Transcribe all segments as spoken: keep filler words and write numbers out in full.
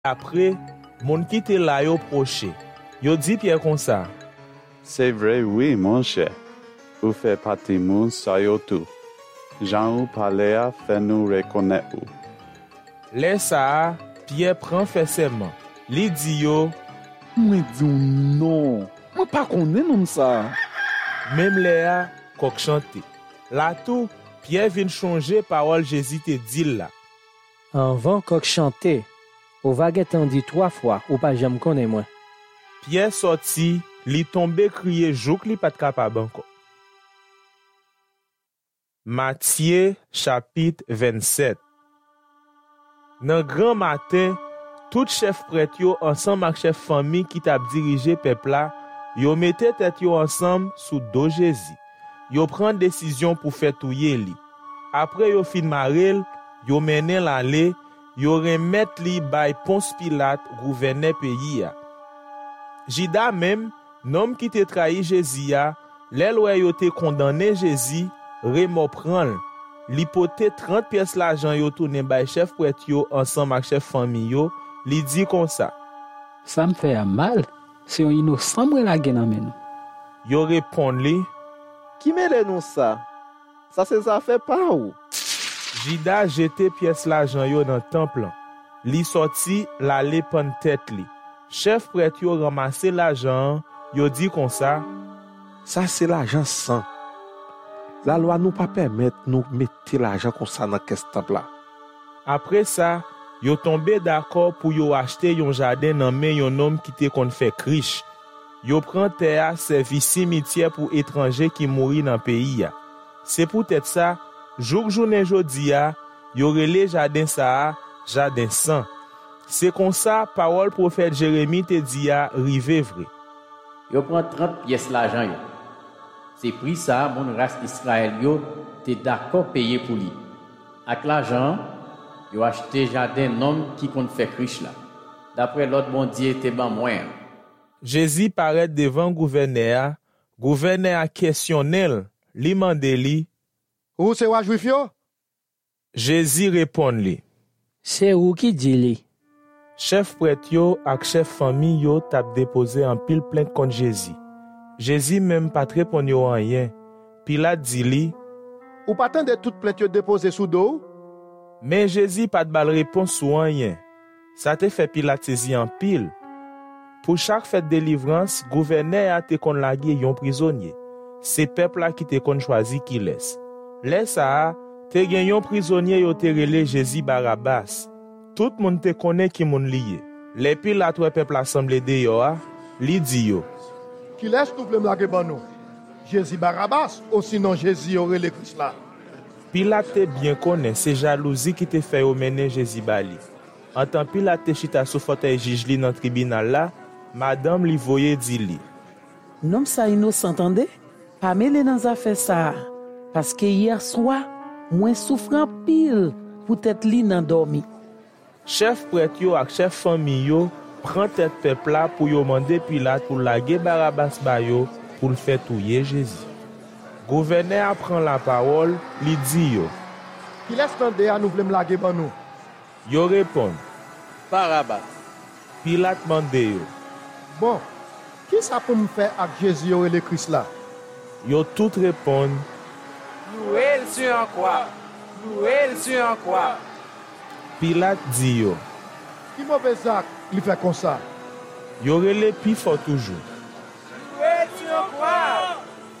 Après, mon qui était là yo proche. Yo dit Pierre comme ça. C'est vrai, oui, mon cher. Ou fait partie moun sa yo tout. Jean ou parler à fait nous reconnaître ou. Les ça, Pierre prend fait serment. Li dit yo. Moi dis non. Moi pas connais nom ça. Même Léa, coq chanté. Là tout, Pierre vient changer parole Jésus te dit là. Avant coq chanté, ou va dit trois fois, ou pas j'aime connais moi. Pierre sorti, li tombé crier jouk li pat capable encore. Matthieu chapitre vingt-sept. Dans grand matin, tout chef prêtre yo ensemble avec chef famille qui t'a dirigé peuple là, yo mette tête yo ensemble sous dos Jésus. Yo prend décision pour faire touyer li. Après yo fin marel, yo mené l'aller, yo remet li bay Ponce Pilate, gouverneur pays a. Jida même, nom qui te trahi Jésus a, l'el wè yo te condamné Jésus, remo pran li pote trente pièces l'argent yo tourné bay chef prêtre yo ensemble avec chef famille yo, li dit comme ça. Ça me fait mal, c'est un innocent moi la gen amène. Yo répond li, Qui mêle nous ça? Ça c'est ça fait pas ou? Jida jete pièces l'argent yo dans temple. Li sorti l'aller prendre tête li. Chef prêtre yo ramassé l'argent, yo dit comme ça. Ça c'est l'argent sans. La loi nous pas permettre nous mettre l'argent comme ça dans caisse temple là. Après ça, yo tombé d'accord pour yo acheter yon jardin nan men yon homme qui te kon fait riche. Yo prend terre servi cimetière pour étrangers qui mouri dans pays ya. C'est peut-être ça, jour journée jodi a, yo relé jardin ça, jardin saint. C'est comme ça parole prophète Jérémie te dit a rive vrai. Yo prend trente pièces l'argent yo. C'est prix ça mon race Israël yo t'es d'accord payer pour lui. Avec l'argent, yo acheté jardin homme qui compte fait riche là. D'après l'autre bon Dieu était ban moins. Jésus paraît devant gouverneur, gouverneur a questionnel, li mande li. Ou c'est wa juif yo? Jésus répond li. C'est où qui dit li? Chef prêtre yo ak chef famille yo tap déposé en pile plainte contre Jésus. Jésus même pas répond yo rien. Pilate dit li. Ou pas tant de toute plainte yo déposé sous dos? Mais Jésus pas de balle réponse sous rien. Ça te fait Pilate saisi en pile. Pour chaque fête de délivrance, gouverneur a te kon lage yon prisonnier. C'est peuple là qui te kon choisi qui laisse. Laisse ça, te gen yon prisonnier yo te relé Jésus Barabbas. Tout moun te connaît qui moun lié. Les Pilate ouais peuple assemblé de yo a, li di yo. Qui laisse tout blême lage ban nous? Jésus Barabbas ou sinon Jésus aurait le Christ là? Pilate te bien connaît, c'est jalousie qui te fait mener Jésus bali. En tant Pilate te chita sous fauteuil juge li dans tribunal là, madame li voye di li. Non ça innocent entendez? Pas mêler dans affaire ça parce que hier soir, moi souffrant pile pour tête li nan dormi. Chef prêtre yo ak chef famille yo prend tête peuple là pour yo demander Pilate pour laguer Barabbas ba yo pour le faire touyer Jésus. Gouverneur prend la parole, li dit yo. Qui laisse tande à nous blême lage ban nous? Yo répond. Barabbas. Pilate mande yo. Bon, qui ça pour me faire avec Jésus aurait le Christ là? Yo tout répondent. Loué sur en quoi? Loué sur en quoi? Pilate dit yo. Qui mauvais acte il fait comme ça? Yo relé pi fort toujours. Loué sur en quoi?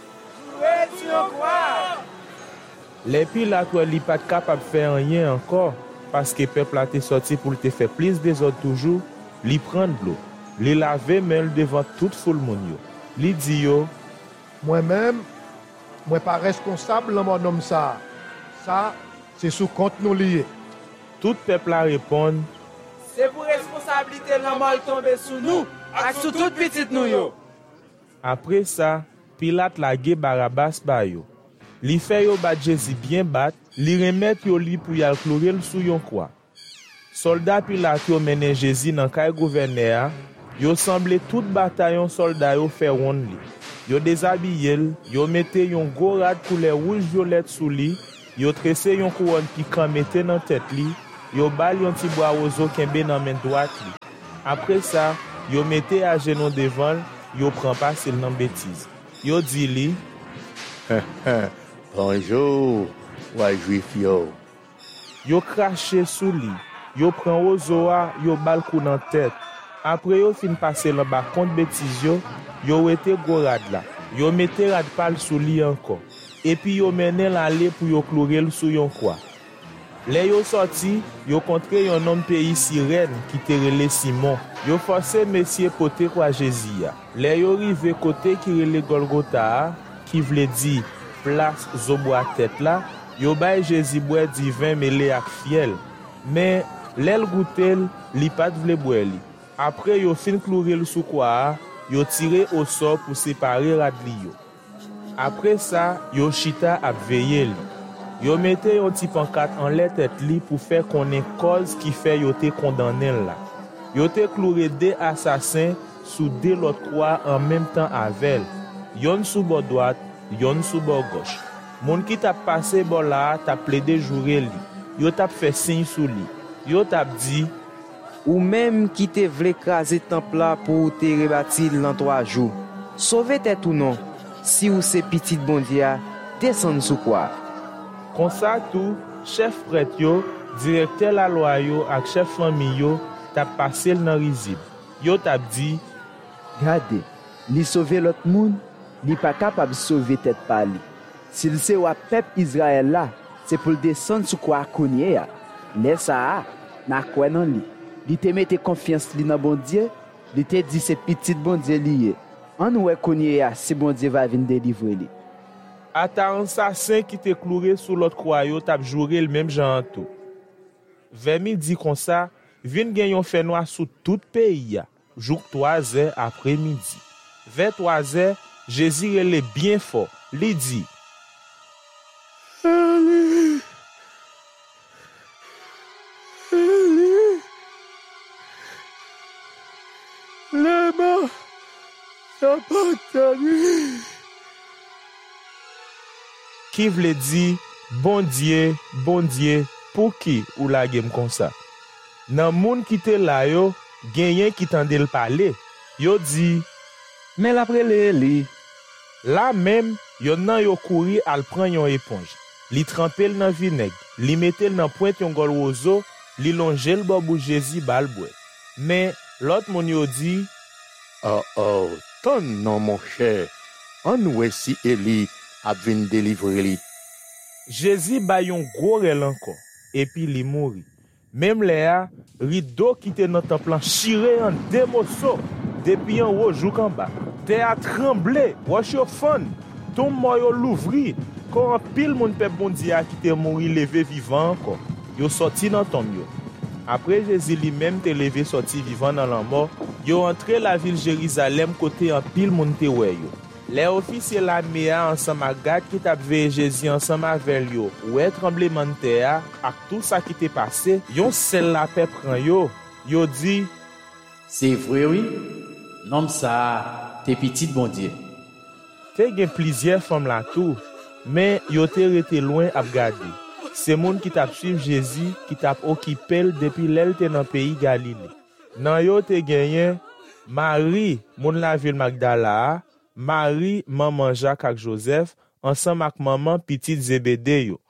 Loué sur en quoi? Les Pilate ouais li pas capable faire rien encore parce que peuple a été sorti pour te faire plus des autres toujours, li prendre l'eau. Li laver men devant toute foule moun yo. Li di yo. Moi-même, moi pas responsable dans mon homme ça. Ça, c'est sous compte nous lié. Tout peuple a répond. C'est pour responsabilité normal tomber sous nous, ak sous toute petite nous yo. Après ça, Pilate lage Barabbas ba yo. Li fait yo bat Jésus bien bat, li remet yo li pour yal clourer sous yon croix. Soldat Pilate yo mené Jésus dans kay gouverneur. Yo semblé tout bataillon soldat yo fait ronde li. Yo déshabillé, yo mette yon gros rad couleur rouge violette sous li, yo tressé yon couronne piquant mette dans tête li, yo bal yon ti boarozo kembe nan men droite li. Après ça, yo mette à genou devant, yo prend pas s'il nan bêtise. Yo dit li, bonjour, ouais juif yo. Yo craché sous li, yo prend ozoa, yo bal kou nan tête. Après yo fin passer le bas contre bêtise yo, yo wete go rad la. Yo mette rad pal sous li encore. Et puis yo mene l'aller pour yo clourer sous yon quoi. Le yo sorti, yo kontre yon homme pays Sirène qui te relé Simon. Yo forcé monsieur côté quoi Jésus ya. Le yo rive côté qui relé Golgotha, qui vle di place zobo à tête là, yo bay Jésus boire di vin mêlé ak fiel. Mais l'el goutel li pat vle boire li. Après yo fin clourer sous quoi, yo tiré au sort pour séparer rad li yo. Après ça, yo chita ap veye li. Yo mette yon ti pancarte en lè tête li pour faire konnen cause qui fait yo te condamné là. Yo te cloué deux assassins sous deux l'autre croix en même temps avec. Yon sous bord droite, yon sous bord gauche. Moun qui t'a passé bord là, t'a plaidé jouer li. Yo t'a fait signe sous li. Yo t'a dit ou même qui te vle craser temple là pour te rebâtir dans trois jours. Sauver tête ou non, si ou c'est petit bon Dieu, descend sous quoi. Comme ça tout, chef prêtre yo, directeur la loi yo ak chef famille yo t'a passé dans risible. Yo t'a dit, regardez, li sauver l'autre monde, li pas capable sauver tête par li. S'il c'est wa peuple Israël là, c'est pour le descendre sous quoi konye ya. Laisse ça, na quoi nan li. Li te mette confiance li nan bon Dieu, li te dit c'est petit bon Dieu lié. An ouè konye ya, si bon Dieu va venir délivrer li. Ata un assassin qui te cloué sous l'autre croix yo t'a joué le même genre tout. Vers midi comme ça, vin gen yon fait noir sous tout pays ya. Jour trois heures après-midi. Vers trois heures, Jésus relè bien fort. Li dit, Eli, Eli, lema sabachthani. Qui vle di, bon Dieu, bon Dieu, pour qui ou la gem comme ça? Nan moun qui te la yo, genyen qui tande le parler. Yo di, mais l'après le li. La même, yon nan yo kouri al pran yon éponge. Li trempel nan vinaigre, li metel nan pointe yon gol rozo, li longe l bobou Jésus bal bwe. Mais l'autre moun yo di, oh oh, ton non mon cher, an ouè si Eli a vin délivrer li. Jésus ba yon gros rel encore, et puis li mouri. Même là, rideau qui te nan temple chiré en deux morceaux, depuis en haut jouk en bas. Te a tremblé, wash yo fon, ton moyo l'ouvri, quand un pile moun pep bon dia qui te mouri levé vivant encore. Yo sorti dans tombe yo. Après Jésus lui-même te levé sorti vivant dans la mort, yo entré la ville Jérusalem côté un pile moun te wè yo. Les officiers la mea ensemble avec gars qui t'a veillé Jésus ensemble avec yo. Ouais tremblement de terre ak tout ça qui t'est passé, yon sel la paix prend yo. Yo dit, c'est vrai oui. Nom ça, t'es petit bon Dieu. Te gen plusieurs femmes la tout, mais yo te rete loin ap gade. C'est moun qui t'a suivi Jésus qui t'a occupé depuis l'el te dans pays Galilée. Nan yo te genyen Marie, moun la ville Magdala, Marie, maman Jacques ak Joseph, ensemble ak maman petite Zébédée yo.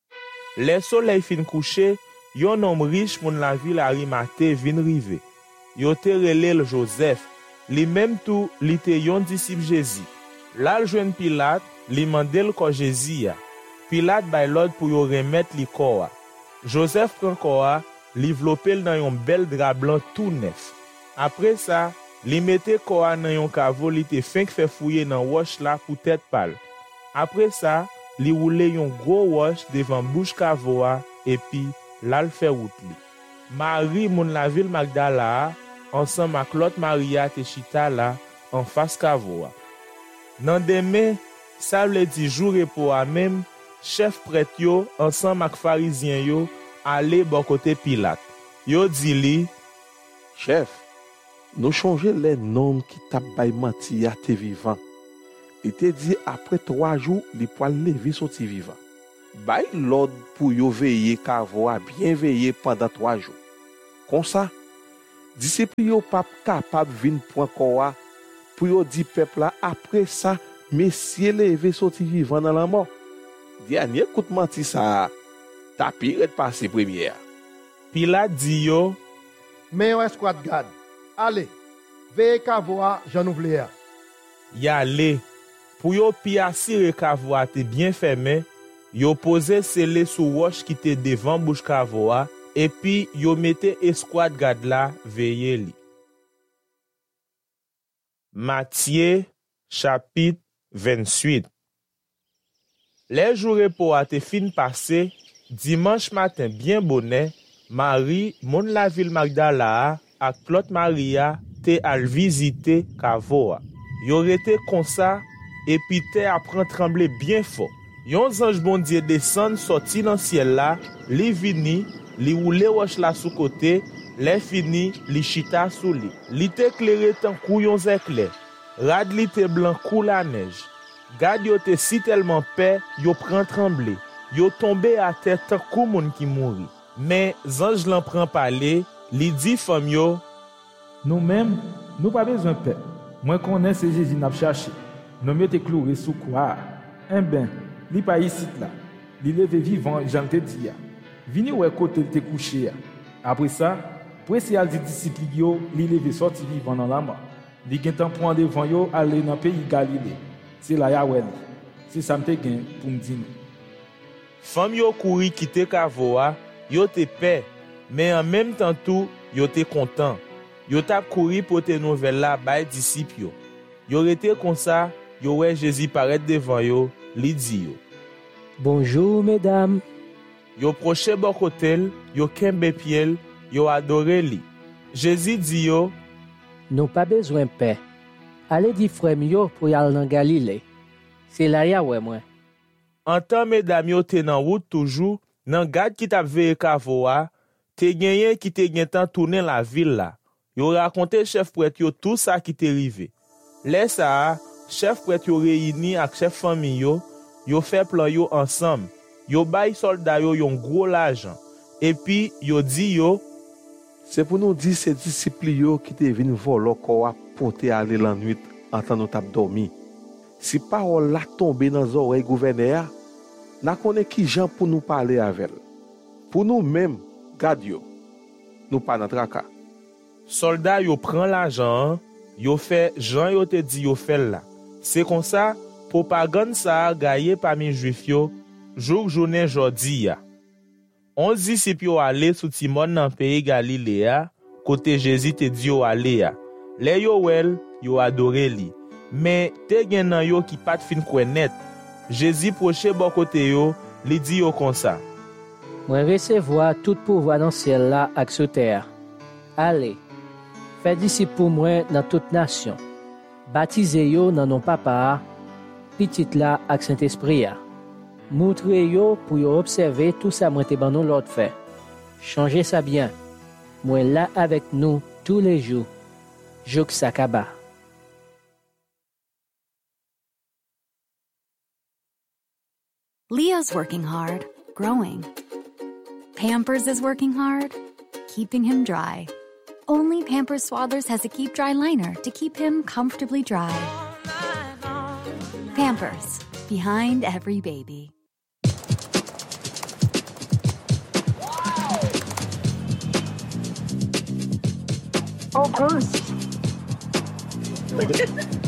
Le soleil fin couché, yon homme riche moun la ville Arimathée vin rive. Yo te relèl Joseph, li même tout li te yon disciple Jésus. Là le jeune Pilate, li mandel ko Jésus ya. Pilate bay l'ordre pour yo remettre li koa. Joseph prend koa, li vlopel dans yon bel drap blanc tout neuf. Après ça, li mette koa nan yon kavo li te fin fait fouiller dans wash la pour tête pâle. Après ça, li roule yon gros wash devant bouche kavoa et puis là le fait route li. Marie moun la ville Magdala ensemble avec l'autre Maria te chita là en face kavoa. Nan demain, ça vle di jour repos a même, chef prêtre yo ensemble avec pharisien yo aller bon côté Pilate. Yo di li, chef, nous changer les noms qui t'a bay menti à te vivant. Il te dit après trois jours, il pourra lever sorti vivant. bay l'ordre pour yo veiller kavo a bien veiller pendant trois jours. Comme ça, disciples yo pas capable vinn point quoi pour yo di peuple là après ça messieurs levé sorti vivant dans la mort. Dernier coup de menti ça ta pire passé première. Pilate dit yo, mais yon escouade garde. Allez, veillez kavoa Jean ouvrier. Y allé pour yo pi assurer kavoa te bien fermé, yo posé scellé sous roche qui te devant bouche kavoa et puis yo mette escouade garde là veiller li. Matthieu chapitre vingt-huit. Les jours repos a te fin passé, dimanche matin bien bonnet, Marie, mon la ville Magdala, ak Claude Maria, te al visiter Kavoa. Yo rete comme ça, et puis te apprend trembler bien fort. Yon ange bon Dieu descend sorti dans ciel là, li vini, li roule roche la sous côté, li fini, li chita sous li. Li te éclairé tant kou yon éclair. Rad li te blanc kou la neige. Gade yo te si tellement paix, yo prend trembler. Yo tombé à terre tant kou moun ki mouri. Mais ange l'en prend parler, li dit femme yo, nous-mêmes, nous pas besoin de paix. Moi connais c'est Jésus n'a cherché. Nous mettez cloué sous quoi? Un ben, li pas ici là. Li levé vivant, j'en te dis. Vini ou côté te couché. Après ça, pressé al di disciples yo, li levé sorti vivant dans la mort. Li gen temps prendre devant yo aller dans pays Galilée. C'est là ya wel. C'est ça m'te gen pour me dire. Femme yo couri quitter Kavoa, yo te paix, mais en même temps tout, yo te content. Yo tap couri pour te nouvelle là bay disciples yo. Yo rete comme ça, yo wè Jésus paraître devant yo, li di yo. Bonjour mesdames. Yo proche bon côté, yo kembe pied, yo adoré li. Jésus dit yo, nous pas besoin de paix. Allez di frère yo pour y aller dans Galilée. C'est là ya ouais moi. En temps mesdames yo te nan route toujours, nan gade qui t'a veye Kavoa, te genyen qui te gen temps tourner la ville là. Yo raconté chef prêtre yo tout ça qui t'est arrivé. Lè ça, chef prêtre yo réuni ak chef famille yo, yo fait plan yo ensemble. Yo bay soldat yo yon gros l'argent. Et puis yo dit yo, c'est pour nous dire ces disciples yo qui te vinn voler quoi porter aller la nuit en temps nous t'a dormi. Si parole la tomber dans les oreilles gouverneur, n'a connaît qui gens pour nous parler avec. Pour nous même, garde yo. Nous pas dans tracas. Soldat yo prend l'argent, yo fait Jean yo te dit yo fait là. C'est comme ça propagande ça gagne parmi juif yo jour journée jodi ya. On disciples yo aller sous Timon dans pays Galilée côté Jésus te dit yo aller ya. Les yo wel yo adoré li. Mais te gen nan yo qui pat fin connaître. Jésus proche bon côté yo, li dit yo comme ça. Moi recevoir tout pouvoir dans ciel là ak sur terre. Allez, faites disciples pour moi dans toute nation. Baptisez yo dans nom papa, petit là ak Saint-Esprit. Montrez yo pour yo observer tout ça moi te ban nou l'autre fait. Changez ça bien. Moi là avec nous tous les jours. Jouk sakaba. Leo's working hard, growing. Pampers is working hard, keeping him dry. Only Pampers Swaddlers has a Keep Dry liner to keep him comfortably dry. Pampers, behind every baby. Oh, Bruce.